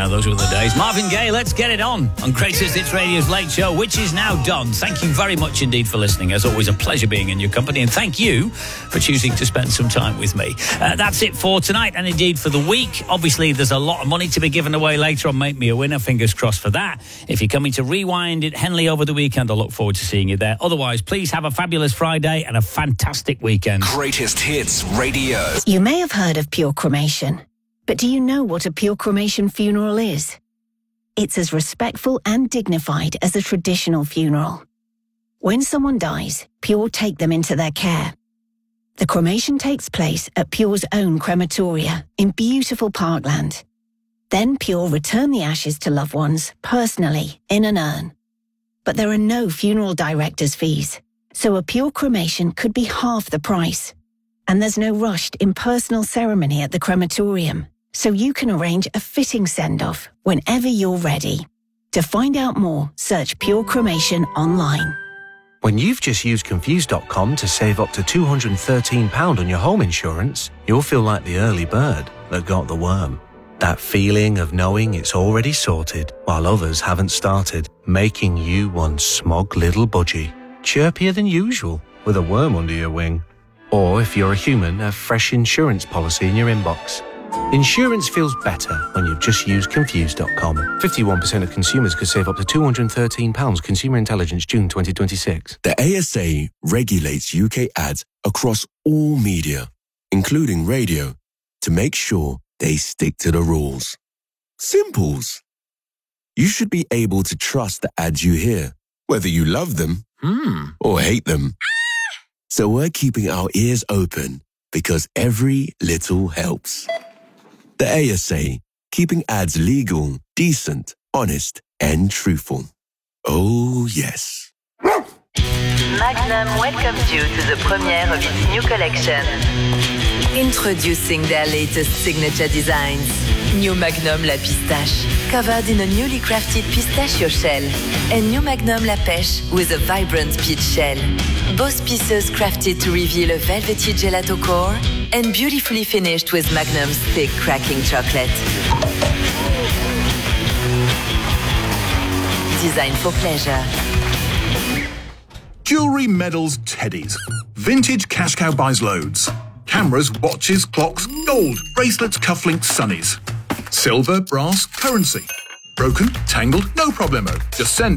those were the days. Marvin Gaye, Let's Get It On Greatest Hits Radio's Late Show, which is now done. Thank you very much indeed for listening. As always, a pleasure being in your company, and thank you for choosing to spend some time with me. That's it for tonight, and indeed for the week. Obviously, there's a lot of money to be given away later on Make Me a Winner. Fingers crossed for that. If you're coming to Rewind at Henley over the weekend, I look forward to seeing you there. Otherwise, please have a fabulous Friday and a fantastic weekend. Greatest Hits Radio. You may have heard of pure cremation, but do you know what a pure cremation funeral is? It's as respectful and dignified as a traditional funeral. When someone dies, Pure take them into their care. The cremation takes place at Pure's own crematoria in beautiful Parkland. Then Pure return the ashes to loved ones personally in an urn. But there are no funeral director's fees, so a Pure cremation could be half the price. And there's no rushed impersonal ceremony at the crematorium, so you can arrange a fitting send-off whenever you're ready. To find out more, search Pure Cremation online. When you've just used Confused.com to save up to £213 on your home insurance, you'll feel like the early bird that got the worm. That feeling of knowing it's already sorted while others haven't started, making you one smug little budgie, chirpier than usual with a worm under your wing. Or if you're a human, a fresh insurance policy in your inbox. Insurance feels better when you've just used Confused.com. 51% of consumers could save up to £213. Consumer Intelligence, June 2026. The ASA regulates UK ads across all media, including radio, to make sure they stick to the rules. Simples. You should be able to trust the ads you hear, whether you love them or hate them. So we're keeping our ears open because every little helps. The ASA, keeping ads legal, decent, honest, and truthful. Oh, yes. Magnum welcomes you to the premiere of its new collection. Introducing their latest signature designs. New Magnum La Pistache, covered in a newly crafted pistachio shell. And New Magnum La Pêche with a vibrant peach shell. Both pieces crafted to reveal a velvety gelato core and beautifully finished with Magnum's thick cracking chocolate. Designed for pleasure. Jewellery, medals, teddies. Vintage cash cow buys loads. Cameras, watches, clocks, gold, bracelets, cufflinks, sunnies. Silver, brass, currency. Broken, tangled, no problemo. Just send